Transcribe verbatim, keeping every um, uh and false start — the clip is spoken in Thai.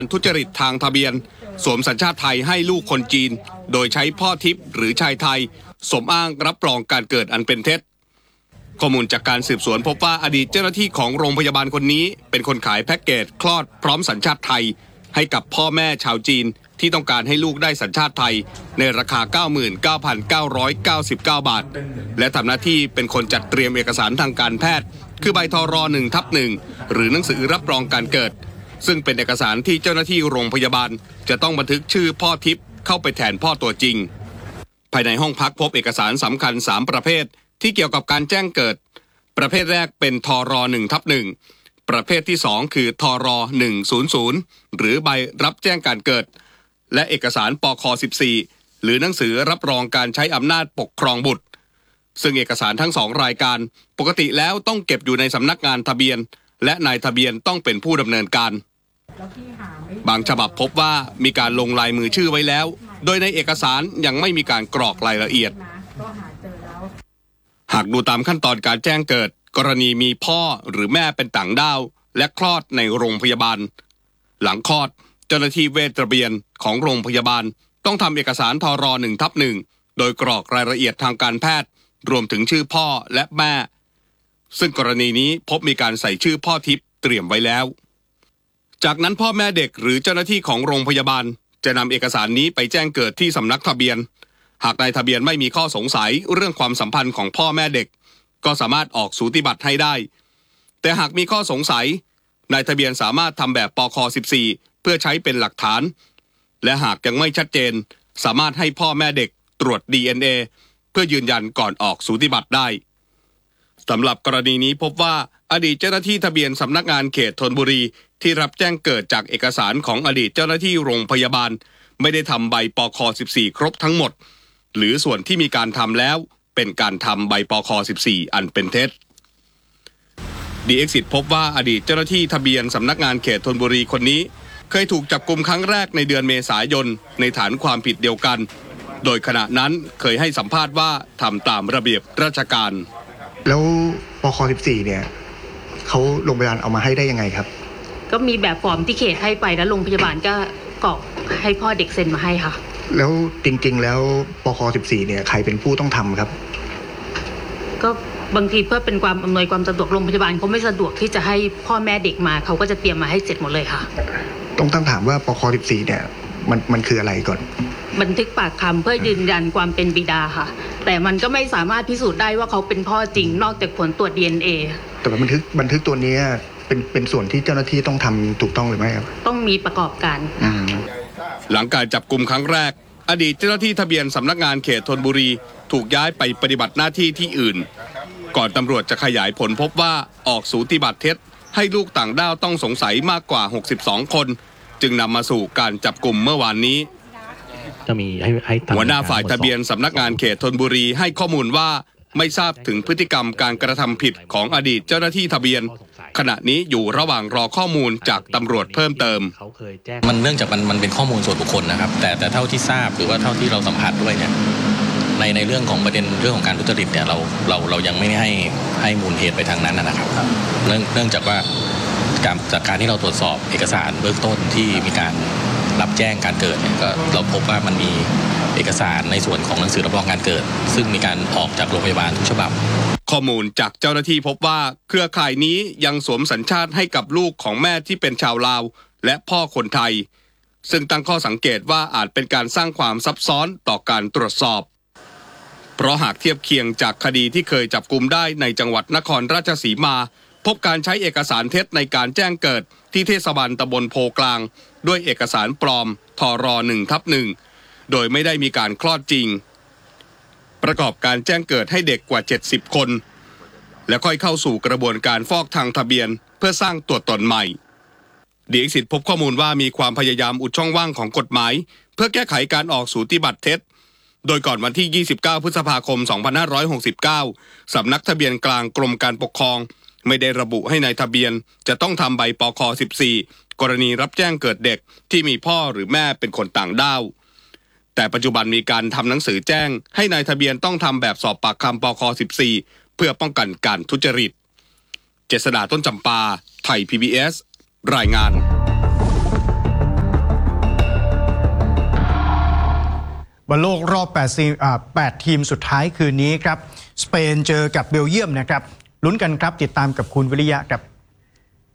ทุจริตทางทะเบียนสวมสัญชาติไทยให้ลูกคนจีนโดยใช้พ่อทิพย์หรือชายไทยสมอ้างรับรองการเกิดอันเป็นเท็จข้อมูลจากการสืบสวนพบว่าอดีตเจ้าหน้าที่ของโรงพยาบาลคนนี้เป็นคนขายแพ็กเกจคลอดพร้อมสัญชาติไทยให้กับพ่อแม่ชาวจีนที่ต้องการให้ลูกได้สัญชาติไทยในราคา เก้าหมื่นเก้าพันเก้าร้อยเก้าสิบเก้า บาทและทำหน้าที่เป็นคนจัดเตรียมเอกสารทางการแพทย์คือใบทร หนึ่งทับหนึ่ง หรือหนังสือรับรองการเกิดซึ่งเป็นเอกสารที่เจ้าหน้าที่โรงพยาบาลจะต้องบันทึกชื่อพ่อทิพย์เข้าไปแทนพ่อตัวจริงภายในห้องพักพบเอกสารสำคัญสามประเภทที่เกี่ยวกับการแจ้งเกิดประเภทแรกเป็นทร หนึ่งทับหนึ่ง ประเภทที่สองคือทร หนึ่งศูนย์ศูนย์หรือใบรับแจ้งการเกิดและเอกสารปค สิบสี่หรือหนังสือรับรองการใช้อำนาจปกครองบุตรซึ่งเอกสารทั้งสองรายการปกติแล้วต้องเก็บอยู่ในสำนักงานทะเบียนและนายทะเบียนต้องเป็นผู้ดำเนินการบางฉบับพบว่ามีการลงลายมือชื่อไว้แล้วโดยในเอกสารยังไม่มีการกรอกรายละเอียดหากดูตามขั้นตอนการแจ้งเกิดกรณีมีพ่อหรือแม่เป็นต่างด้าวและคลอดในโรงพยาบาลหลังคลอดเจ้าหน้าที่เวชระเบียนของโรงพยาบาลต้องทำเอกสารทร หนึ่งทับหนึ่งโดยกรอกรายละเอียดทางการแพทย์รวมถึงชื่อพ่อและแม่ซึ่งกรณีนี้พบมีการใส่ชื่อพ่อทิพย์เตรียมไว้แล้วจากนั้นพ่อแม่เด็กหรือเจ้าหน้าที่ของโรงพยาบาลจะนำเอกสารนี้ไปแจ้งเกิดที่สำนักทะเบียนหากนายทะเบียนไม่มีข้อสงสัยเรื่องความสัมพันธ์ของพ่อแม่เด็กก็สามารถออกสูติบัตรให้ได้แต่หากมีข้อสงสัยนายทะเบียนสามารถทำแบบปค สิบสี่เพื่อใช้เป็นหลักฐานและหากยังไม่ชัดเจนสามารถให้พ่อแม่เด็กตรวจ ดี เอ็น เอ เพื่อยืนยันก่อนออกสูติบัตรได้สำหรับกรณีนี้พบว่าอดีตเจ้าหน้าที่ทะเบียนสำนักงานเขตธนบุรีที่รับแจ้งเกิดจากเอกสารของอดีตเจ้าหน้าที่โรงพยาบาลไม่ได้ทำใบปค สิบสี่ครบทั้งหมดหรือส่วนที่มีการทำแล้วเป็นการทำใบปค สิบสี่อันเป็นเท็จ ดี เอ็กซิส พบว่าอดีตเจ้าหน้าที่ทะเบียนสำนักงานเขตธนบุรีคนนี้เคยถูกจับกุมครั้งแรกในเดือนเมษายนในฐานความผิดเดียวกันโดยขณะนั้นเคยให้สัมภาษณ์ว่าทำตามระเบียบราชการแล้วปค สิบสี่เนี่ยเขาโรงพยาบาลเอามาให้ได้ยังไงครับก็มีแบบฟอร์มที่เขตให้ไปแล้วโรงพยาบาลก็กรอกให้พ่อเด็กเซ็นมาให้ค่ะแล้วจริงๆแล้วปค สิบสี่เนี่ยใครเป็นผู้ต้องทำครับก็บางทีเพื่อเป็นความอำนวยความสะดวกโรงพยาบาลเขาไม่สะดวกที่จะให้พ่อแม่เด็กมาเขาก็จะเตรียมมาให้เสร็จหมดเลยค่ะต้องตั้งถามว่าปค สิบสี่เนี่ยมันมันคืออะไรก่อนบันทึกปากคำเพื่อยืนยันความเป็นบิดาค่ะแต่มันก็ไม่สามารถพิสูจน์ได้ว่าเขาเป็นพ่อจริงนอกจากผลตรวจ ดี เอ็น เอแต่บันทึกบันทึกตัวนี้เป็นเป็นส่วนที่เจ้าหน้าที่ต้องทำถูกต้องหรือไม่ครับต้องมีประกอบการหลังการจับกุมครั้งแรกอดีตเจ้าหน้าที่ทะเบียนสำนักงานเขตธนบุรีถูกย้ายไปปฏิบัติหน้าที่ที่อื่นก่อนตำรวจจะขยายผลพบว่าออกสูติบัตรเท็จให้ลูกต่างด้าวต้องสงสัยมากกว่าหกสิบสองคนจึงนำมาสู่การจับกุมเมื่อวานนี้หัวหน้าฝ่ายทะเบียนสำนักงานเขตธนบุรีให้ข้อมูลว่าไม่ทราบถึงพฤติกรรมการกระทำผิดของอดีตเจ้าหน้าที่ทะเบียนขณะนี้อยู่ระหว่างรอข้อมูลจากตำรวจเพิ่มเติมมันเนื่องจากมันมันเป็นข้อมูลส่วนบุคคลนะครับแต่แต่เท่าที่ทราบหรือว่าเท่าที่เราสัมผัสด้วยเนี่ยในในเรื่องของประเด็นเรื่องของการทุจริตเนี่ยเราเราเรายังไม่ได้ให้ให้มูลเหตุไปทางนั้นนะครับเนื่องเนื่องจากว่าการจากการที่เราตรวจสอบเอกสารเบื้องต้นที่มีการรับแจ้งการเกิดเนี่ยก็เราพบว่ามันมีเอกสารในส่วนของหนังสือรับรองการเกิดซึ่งมีการออกจากโรงพยาบาลทุกฉบับข้อมูลจากเจ้าหน้าที่พบว่าเครือข่ายนี้ยังสวมสัญชาติให้กับลูกของแม่ที่เป็นชาวลาวและพ่อคนไทยซึ่งตั้งข้อสังเกตว่าอาจเป็นการสร้างความซับซ้อนต่อการตรวจสอบเพราะหากเทียบเคียงจากคดีที่เคยจับกุมได้ในจังหวัดนครราชสีมาพบการใช้เอกสารเท็จในการแจ้งเกิดที่เทศบาลตำบลโพกลางด้วยเอกสารปลอมทร หนึ่งทับหนึ่งโดยไม่ได้มีการคลอดจริงประกอบการแจ้งเกิดให้เด็กกว่าเจ็ดสิบคนและค่อยเข้าสู่กระบวนการฟอกทางทะเบียนเพื่อสร้างตัวตนใหม่ดี เอ็กซิส พบข้อมูลว่ามีความพยายามอุดช่องว่างของกฎหมายเพื่อแก้ไขการออกสูติบัตรเท็จโดยก่อนวันที่ยี่สิบเก้าพฤษภาคมสองพันห้าร้อยหกสิบเก้าสำนักทะเบียนกลางกรมการปกครองไม่ได้ระบุให้นายทะเบียนจะต้องทำใบปค สิบสี่กรณีรับแจ้งเกิดเด็กที่มีพ่อหรือแม่เป็นคนต่างด้าวแต่ปัจจุบันมีการทำหนังสือแจ้งให้นายทะเบียนต้องทำแบบสอบปากคำปค สิบสี่เพื่อป้องกันการทุจริตเจษฎาต้นจำปาไทย พี บี เอส รายงานบอลโลกรอบ8ทีมอ่า8ทีมสุดท้ายคืนนี้ครับสเปนเจอกับเบลเยียมนะครับลุ้นกันครับติดตามกับคุณวิริยะครับ